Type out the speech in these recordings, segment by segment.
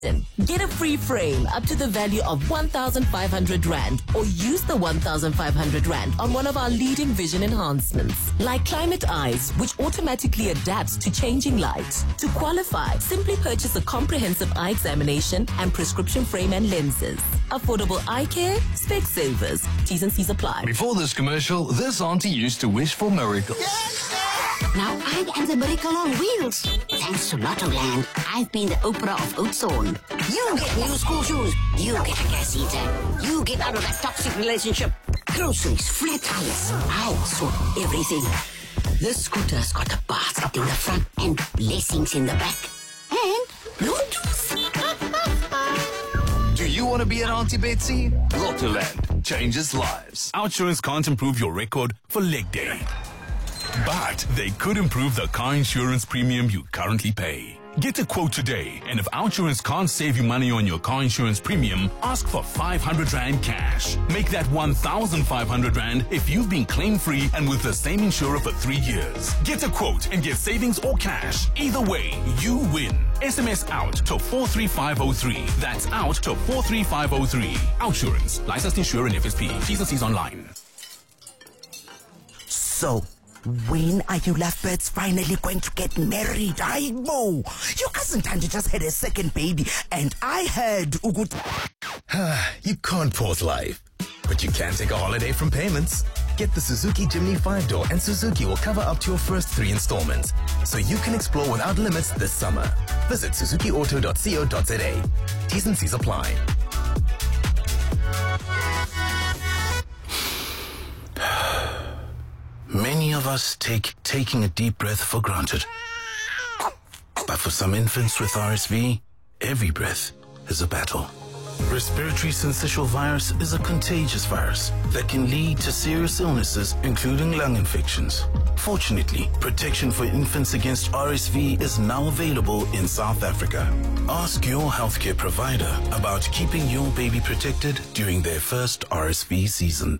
Get a free frame up to the value of 1,500 Rand or use the 1,500 Rand on one of our leading vision enhancements like Climate Eyes, which automatically adapts to changing light. To qualify, simply purchase a comprehensive eye examination and prescription frame and lenses. Affordable eye care, spec savers. T's and C's apply. Before this commercial, this auntie used to wish for miracles. Now I am the miracle on wheels. Thanks to Lottoland, I've been the Oprah of Oatzone. You get new school shoes. You get a gas heater. You get out of that toxic relationship. Groceries, flat tires. I sort everything. This scooter's got a basket in the front and blessings in the back. And Bluetooth. Do you want to be an Auntie Betsy? Lottoland changes lives. OUTsurance can't improve your record for leg day, but they could improve the car insurance premium you currently pay. Get a quote today, and if OUTsurance can't save you money on your car insurance premium, ask for 500 Rand cash. Make that 1,500 Rand if you've been claim-free and with the same insurer for 3 years. Get a quote and get savings or cash. Either way, you win. SMS out to 43503. That's out to 43503. OUTsurance. Licensed insurer and FSP. T's and C's online. So, when are you lovebirds finally going to get married? Aibo! Your cousin Tandi just had a second baby, and I heard Ugut. You can't pause life, but you can take a holiday from payments. Get the Suzuki Jimny 5-door, and Suzuki will cover up to your first 3 installments, so you can explore without limits this summer. Visit suzukiauto.co.za. T's and C's apply. Many of us take taking a deep breath for granted. But for some infants with RSV, every breath is a battle. Respiratory syncytial virus is a contagious virus that can lead to serious illnesses, including lung infections. Fortunately, protection for infants against RSV is now available in South Africa. Ask your healthcare provider about keeping your baby protected during their first RSV season.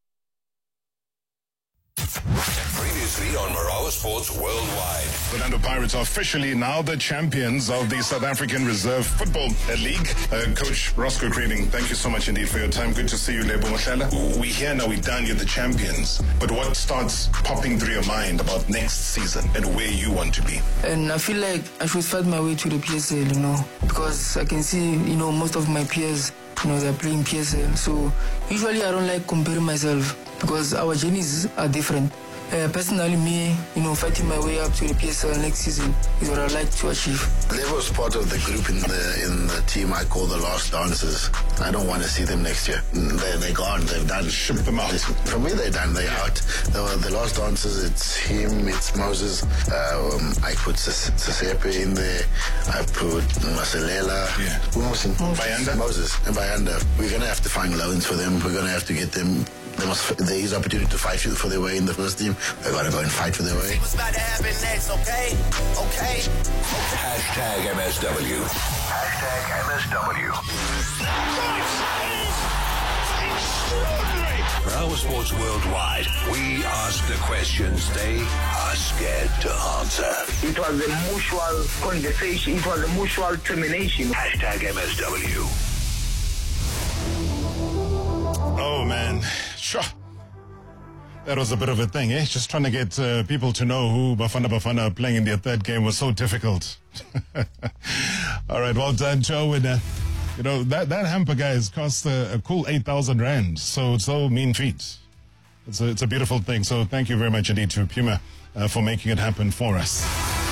Previously on Marawa Sports Worldwide. The Orlando Pirates are officially now the champions of the South African Reserve Football League. Coach Roscoe Crading, thank you so much indeed for your time. Good to see you, Lebo Mohlala. We here now, we're done, you're the champions. But what starts popping through your mind about next season and where you want to be? And I feel like I should fight my way to the PSL, because I can see, most of my peers, they're playing PSL. So usually I don't like comparing myself because our journeys are different. Personally, me, fighting my way up to the PSL next season is what I'd like to achieve. Levo's part of the group in the team I call the Last Dancers. I don't want to see them next year. They're gone. They've done. Ship them out. For me, they're done. They're out. The Last Dancers, it's him, it's Moses. I put Sisepe in there. I put Maselela. Yeah. Who else? Bayanda? Moses and Bayanda. We're going to have to find loans for them. We're going to have to get them. There is opportunity to fight for their way in the first team. They got to go and fight for their way. What's about to happen next, okay? Hashtag MSW. Hashtag MSW. Marawa Sports Worldwide. We ask the questions they are scared to answer. It was a mutual conversation. It was a mutual termination. Hashtag MSW. Oh, man. Sure. That was a bit of a thing, eh? Just trying to get people to know who Bafana are playing in their third game was so difficult. All right, well done, Joe. And, that hamper, guys, cost a cool 8,000 Rand. So mean treat. It's a beautiful thing. So thank you very much indeed to Puma for making it happen for us.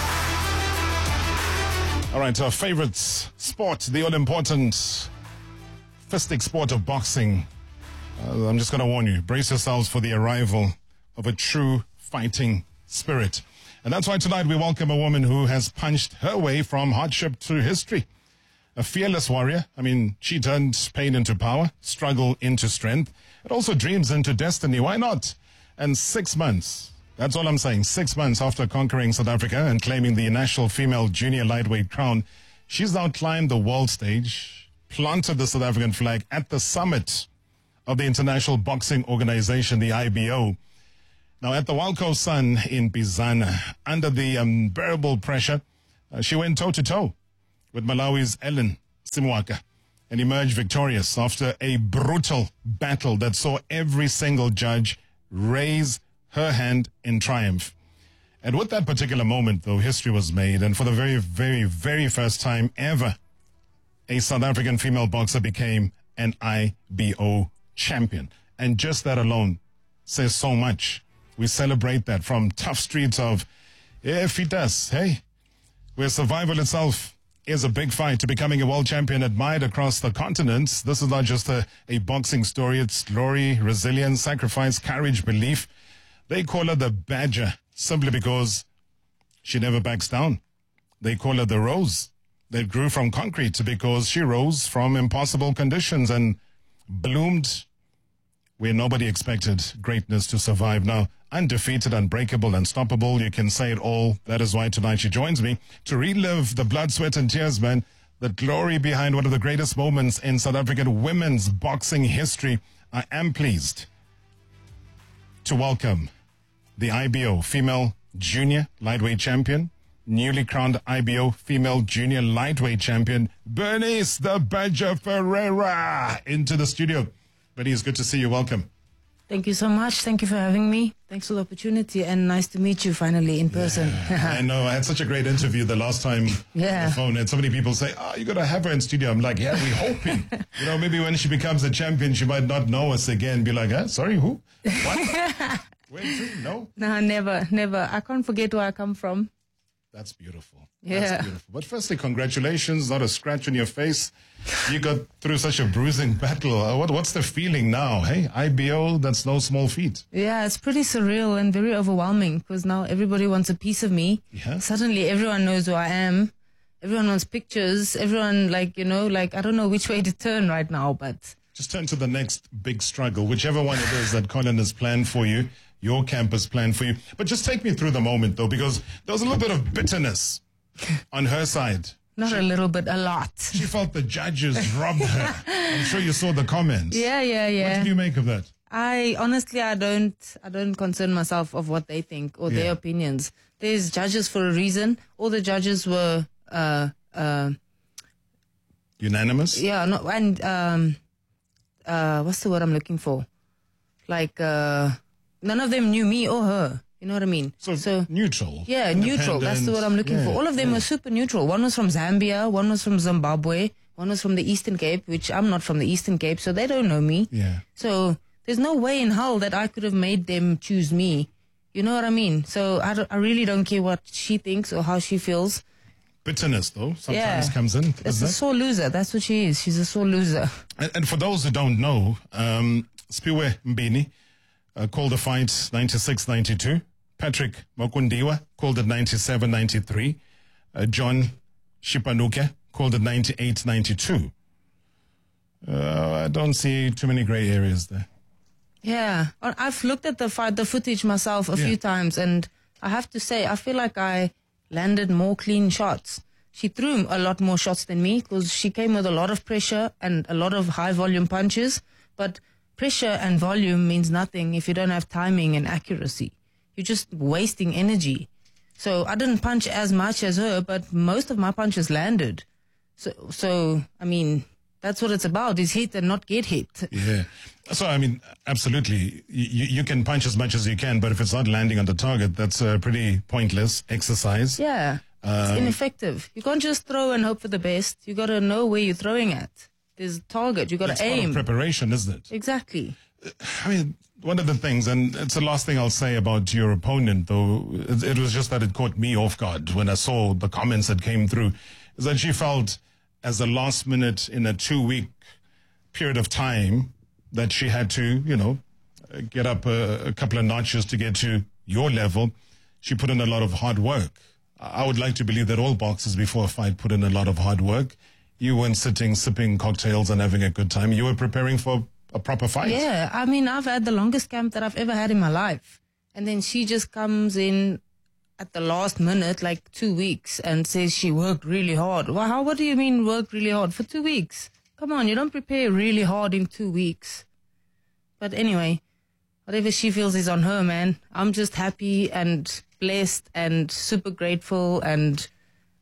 All right, our favorite sport, the all-important fistic sport of boxing. I'm just going to warn you, brace yourselves for the arrival of a true fighting spirit. And that's why tonight we welcome a woman who has punched her way from hardship to history. A fearless warrior. She turned pain into power, struggle into strength, and also dreams into destiny. Why not? And 6 months, that's all I'm saying, 6 months after conquering South Africa and claiming the national female junior lightweight crown, she's now climbed the world stage, planted the South African flag at the summit of the International Boxing Organization, the IBO. Now, at the Walco Sun in Bizana, under the unbearable pressure, she went toe-to-toe with Malawi's Ellen Simwaka and emerged victorious after a brutal battle that saw every single judge raise her hand in triumph. And with that particular moment, though, history was made, and for the very, very, very first time ever, a South African female boxer became an IBO champion. And just that alone says so much. We celebrate that from tough streets of Fitas, hey, where survival itself is a big fight, to becoming a world champion admired across the continent. This is not just a boxing story. It's glory, resilience, sacrifice, courage, belief. They call her the Badger simply because she never backs down. They call her the Rose that grew from concrete because she rose from impossible conditions and bloomed where nobody expected greatness to survive. Now, undefeated, unbreakable, unstoppable, you can say it all. That is why tonight she joins me to relive the blood, sweat, and tears, man, the glory behind one of the greatest moments in South African women's boxing history. I am pleased to welcome the IBO Female Junior Lightweight Champion, newly crowned IBO Female Junior Lightweight Champion, Bernice the Badger Ferreira, into the studio. Bernice, good to see you. Welcome. Thank you so much. Thank you for having me. Thanks for the opportunity, and nice to meet you finally in person. I know. I had such a great interview the last time on the phone, and so many people say, you got to have her in studio. I'm like, yeah, we're hoping. Maybe when she becomes a champion, she might not know us again. Be like, sorry, who? What? Where to? No? No, never. I can't forget where I come from. That's beautiful. Yeah. That's beautiful. But firstly, congratulations. Not a scratch on your face. You got through such a bruising battle. What's the feeling now? Hey, IBO, that's no small feat. Yeah, it's pretty surreal and very overwhelming because now everybody wants a piece of me. Yeah. Suddenly everyone knows who I am. Everyone wants pictures. Everyone, I don't know which way to turn right now, but... Just turn to the next big struggle, whichever one it is that Colin has planned for you. Your camp has planned for you. But just take me through the moment, though, because there was a little bit of bitterness on her side. Not a little bit, a lot. She felt the judges robbed her. I'm sure you saw the comments. Yeah. What did you make of that? I don't concern myself of what they think or their opinions. There's judges for a reason. All the judges were unanimous? Yeah, no, and what's the word I'm looking for? None of them knew me or her. You know what I mean? So neutral. Yeah, neutral. That's the word I'm looking for. All of them were super neutral. One was from Zambia, one was from Zimbabwe, one was from the Eastern Cape, which I'm not from the Eastern Cape, so they don't know me. Yeah. So there's no way in hell that I could have made them choose me. You know what I mean? So I really don't care what she thinks or how she feels. Bitterness, though, sometimes comes in. It's a sore loser. That's what she is. She's a sore loser. And for those who don't know, Spiwe Mbini called the fight 96-92. Patrick Makundiwa called it 97-93. John Shipanuke called it 98-92. I don't see too many gray areas there. Yeah. I've looked at the footage myself a few times, and I have to say, I feel like I landed more clean shots. She threw a lot more shots than me because she came with a lot of pressure and a lot of high volume punches. But pressure and volume means nothing if you don't have timing and accuracy. You're just wasting energy. So I didn't punch as much as her, but most of my punches landed. So I mean, that's what it's about, is hit and not get hit. Yeah. So, I mean, absolutely. You can punch as much as you can, but if it's not landing on the target, that's a pretty pointless exercise. Yeah. It's ineffective. You can't just throw and hope for the best. You got to know where you're throwing at. There's a target. You got to aim. It's part of preparation, isn't it? Exactly. I mean, one of the things, and it's the last thing I'll say about your opponent, though, it was just that it caught me off guard when I saw the comments that came through, is that she felt as the last minute in a 2-week period of time that she had to, get up a couple of notches to get to your level. She put in a lot of hard work. I would like to believe that all boxers before a fight put in a lot of hard work. You weren't sitting, sipping cocktails and having a good time. You were preparing for a proper fight. Yeah, I mean, I've had the longest camp that I've ever had in my life. And then she just comes in at the last minute, 2 weeks, and says she worked really hard. Well, what do you mean worked really hard? For 2 weeks? Come on, you don't prepare really hard in 2 weeks. But anyway, whatever she feels is on her, man. I'm just happy and blessed and super grateful and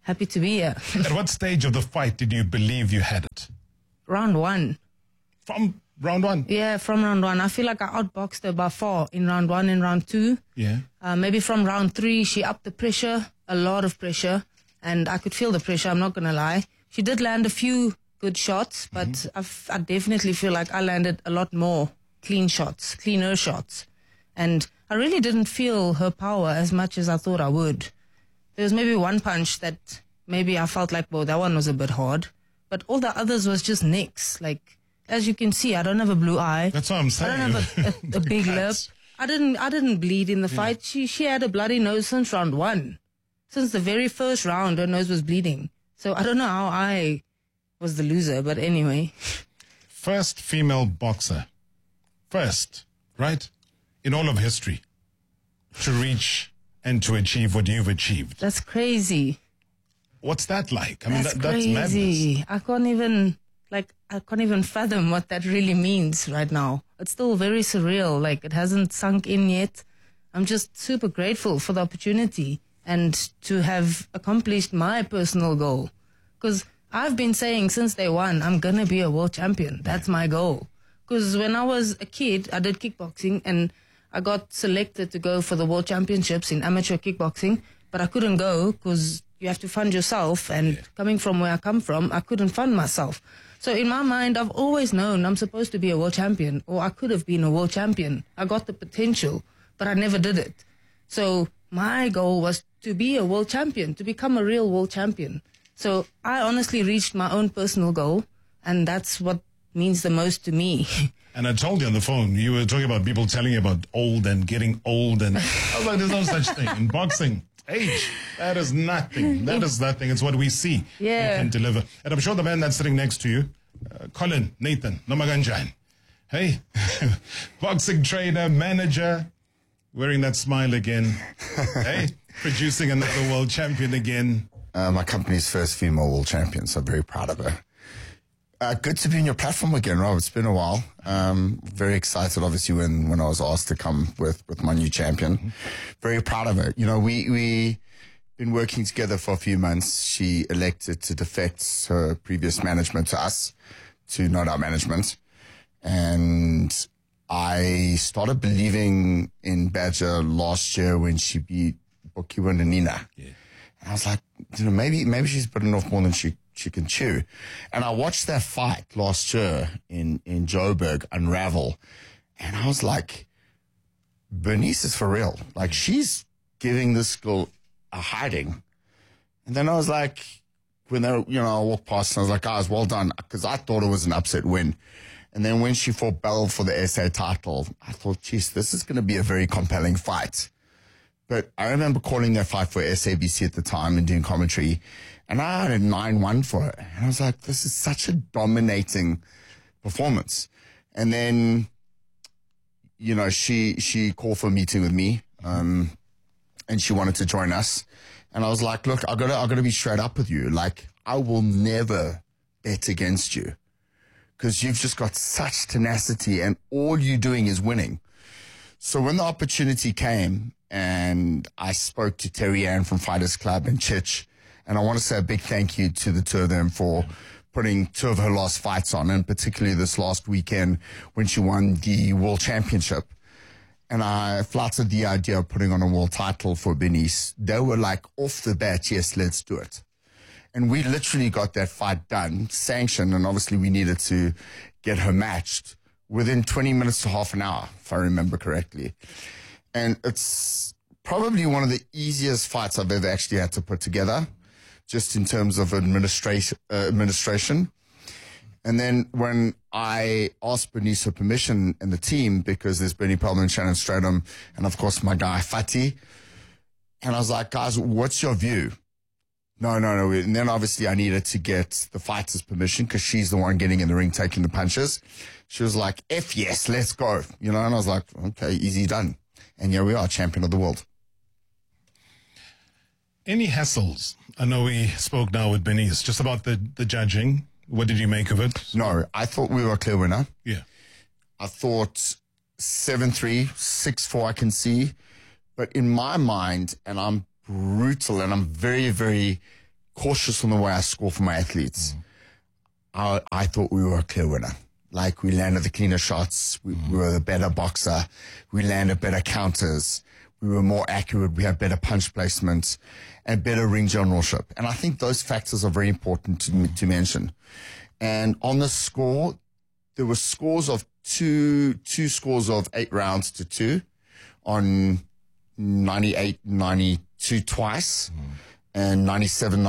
happy to be here. At what stage of the fight did you believe you had it? Round 1. From round 1? Yeah, from round 1. I feel like I outboxed her by 4 in round 1 and round 2. Yeah. Maybe from round 3, she upped the pressure, a lot of pressure, and I could feel the pressure, I'm not going to lie. She did land a few good shots, but I definitely feel like I landed a lot more cleaner shots. And I really didn't feel her power as much as I thought I would. There was maybe one punch that maybe I felt like, well, that one was a bit hard. But all the others was just nicks. Like, as you can see, I don't have a blue eye. That's what I'm saying. I don't have a big lip. I didn't bleed in the fight. She had a bloody nose since round 1. Since the very first round, her nose was bleeding. So I don't know how I was the loser, but anyway. First female boxer. First, right? In all of history. To reach and to achieve what you've achieved. That's crazy. What's that like? I mean, that's crazy. madness. I can't even fathom what that really means right now. It's still very surreal. Like, it hasn't sunk in yet. I'm just super grateful for the opportunity and to have accomplished my personal goal. Because I've been saying since day one, I'm going to be a world champion. That's my goal. Because when I was a kid, I did kickboxing and I got selected to go for the world championships in amateur kickboxing, but I couldn't go because you have to fund yourself. And coming from where I come from, I couldn't fund myself. So in my mind, I've always known I'm supposed to be a world champion, or I could have been a world champion. I got the potential, but I never did it. So my goal was to be a world champion, to become a real world champion. So I honestly reached my own personal goal, and that's what means the most to me. And I told you on the phone, you were talking about people telling you about old and getting old, and I was like, there's no such thing. In boxing, age, that is nothing. That is nothing. It's what we see you can deliver. And I'm sure the man that's sitting next to you, Colin, Nathan, Nomaganjan. Hey, boxing trainer, manager, wearing that smile again. Hey, producing another world champion again. My company's first female world champion, so very proud of her. Good to be on your platform again, Rob. It's been a while. Very excited, obviously, when I was asked to come with my new champion. Very proud of her. You know, we been working together for a few months. She elected to defect her previous management to us, to not our management. And I started believing in Badger last year when she beat Bokiwa Nanina. Yeah. And I was like, you know, maybe she's bitten off more than she can chew. And I watched that fight last year in Joburg unravel. And I was like, Bernice is for real. Like, she's giving this girl a hiding. And then I was like, when they, I walked past and I was like, guys, well done. Because I thought it was an upset win. And then when she fought Bell for the SA title, I thought, geez, this is going to be a very compelling fight. But I remember calling that fight for SABC at the time and doing commentary. And I had a 9-1 for her. And I was like, this is such a dominating performance. And then, she called for a meeting with me. And she wanted to join us. And I was like, look, I gotta be straight up with you. Like, I will never bet against you. Because you've just got such tenacity and all you're doing is winning. So when the opportunity came and I spoke to Terry Ann from Fighters Club and Chich, and I want to say a big thank you to the two of them for putting two of her last fights on, and particularly this last weekend when she won the World Championship. And I flouted the idea of putting on a world title for Bernice. They were like, off the bat, yes, let's do it. And we literally got that fight done, sanctioned, and obviously we needed to get her matched within 20 minutes to half an hour, if I remember correctly. And it's probably one of the easiest fights I've ever actually had to put together, just in terms of administration. And then when I asked Bernice for permission and the team, because there's Bernie Pelman and Shannon Stratum, and of course my guy Fatih, and I was like, guys, what's your view? No. And then obviously I needed to get the fighter's permission because she's the one getting in the ring, taking the punches. She was like, F yes, let's go. And I was like, okay, easy done. And here we are, champion of the world. Any hassles? I know we spoke now with Bernice just about the judging. What did you make of it? No, I thought we were a clear winner. Yeah. I thought 7-3, 6-4 I can see. But in my mind, and I'm brutal and I'm very, very cautious on the way I score for my athletes. I thought we were a clear winner. Like, we landed the cleaner shots. We were the better boxer. We landed better counters. We were more accurate. We had better punch placements and better ring generalship. And I think those factors are very important to mention. And on the score, there were scores of two scores of 8 rounds to 2 on 98, 92 twice, and 97,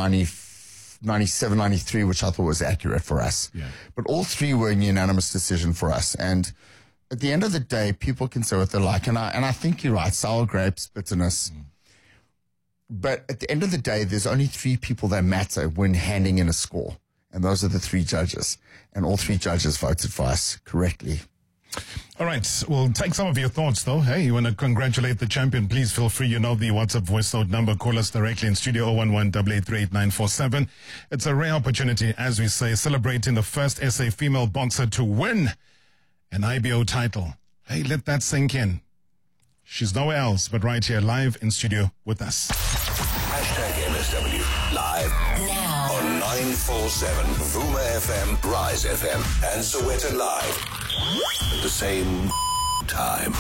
93, which I thought was accurate for us. Yeah. But all 3 were in unanimous decision for us. And at the end of the day, people can say what they like. And I think you're right, sour grapes, bitterness. But at the end of the day, there's only 3 people that matter when handing in a score. And those are the 3 judges. And all 3 judges voted for us correctly. All right, we'll take some of your thoughts, though. Hey, you want to congratulate the champion, please feel free. You know the WhatsApp voice note number. Call us directly in studio 011-883-8947. It's a rare opportunity, as we say, celebrating the first SA female boxer to win an IBO title. Hey, let that sink in. She's nowhere else but right here, live in studio with us. #MSW, live now on 947 Vuma FM, Rise FM, and Sowetan Live. At the same time.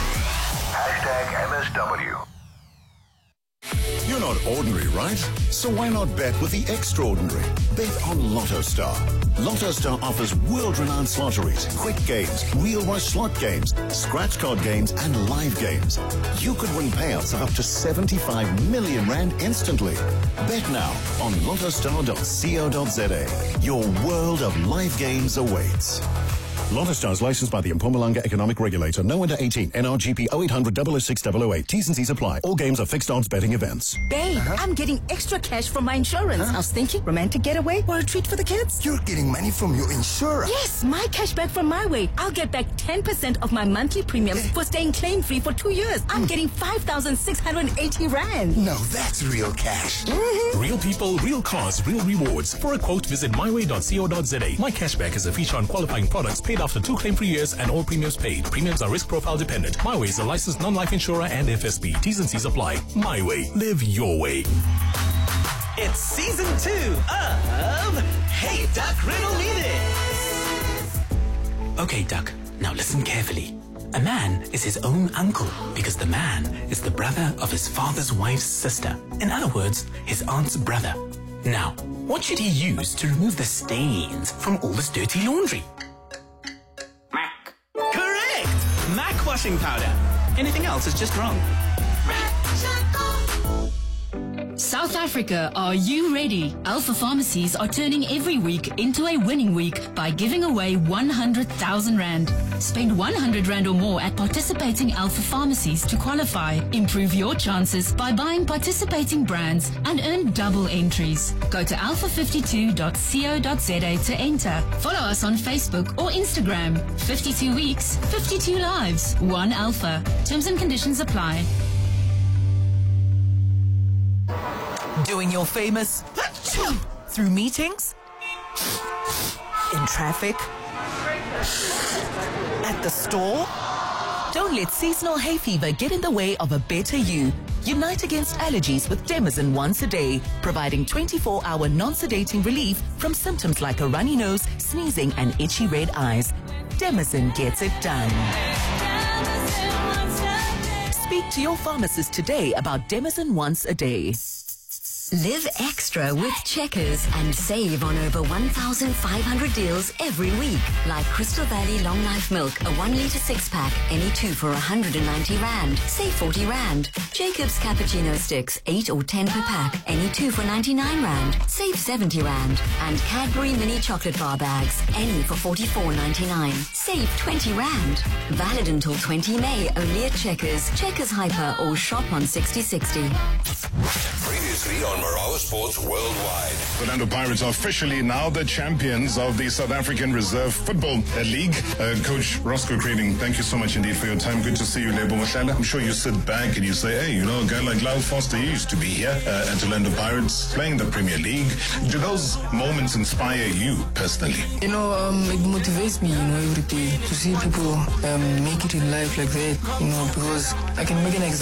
#MSW. You're not ordinary, right? So why not bet with the extraordinary? Bet on Lotto Star. Lotto Star offers world-renowned lotteries, quick games, real rush slot games, scratch card games, and live games. You could win payouts of up to 75 million rand instantly. Bet now on lottostar.co.za. Your world of live games awaits. Lotto Star is licensed by the Mpumalanga Economic Regulator. No under 18. NRGP 0800 006 008. T's and C's apply. All games are fixed odds betting events. Babe, I'm getting extra cash from my insurance. I was thinking romantic getaway or a treat for the kids. You're getting money from your insurer? Yes, my cash back from my way. I'll get back 10% of my monthly premiums for staying claim-free for 2 years. I'm getting 5,680 rand. No, that's real cash. Real people, real cars, real rewards. For a quote, visit myway.co.za. My Cashback is a feature on qualifying products paid after 2 claim-free years and all premiums paid. Premiums are risk profile dependent. MyWay is a licensed non-life insurer and FSB. T's and C's apply. MyWay. Live your way. It's season 2 of Hey Duck, Riddle Me This. Okay, Duck, now listen carefully. A man is his own uncle because the man is the brother of his father's wife's sister. In other words, his aunt's brother. Now, what should he use to remove the stains from all this dirty laundry? Correct! MAC washing powder. Anything else is just wrong. South Africa, are you ready? Alpha Pharmacies are turning every week into a winning week by giving away 100,000 Rand. Spend 100 Rand or more at participating Alpha Pharmacies to qualify. Improve your chances by buying participating brands and earn double entries. Go to alpha52.co.za to enter. Follow us on Facebook or Instagram. 52 weeks, 52 lives, 1 Alpha. Terms and conditions apply. Doing your famous through meetings, in traffic, at the store. Don't let seasonal hay fever get in the way of a better you. Unite against allergies with Demazin once a day, providing 24-hour non-sedating relief from symptoms like a runny nose, sneezing, and itchy red eyes. Demazin gets it done. Speak to your pharmacist today about Demazin once a day. Live extra with Checkers and save on over 1,500 deals every week. Like Crystal Valley Long Life Milk, a 1 litre 6-pack, any 2 for 190 Rand. Save 40 Rand. Jacob's Cappuccino Sticks, 8 or 10 per pack, any 2 for 99 Rand. Save 70 Rand. And Cadbury Mini Chocolate Bar Bags, any for 44.99. Save 20 Rand. Valid until 20 May, only at Checkers, Checkers Hyper, or shop on 6060. Previously on Marawa Sports Worldwide. Orlando Pirates are officially now the champions of the South African Reserve Football League. Coach Roscoe Crading, thank you so much indeed for your time. Good to see you, Lebo Mohlala. I'm sure you sit back and you say, hey, you know, a guy like Lyle Foster, he used to be here at Orlando Pirates playing the Premier League. Do those moments inspire you personally? You know, it motivates me, you know, every day to see people make it in life like that, you know, because I can make an example.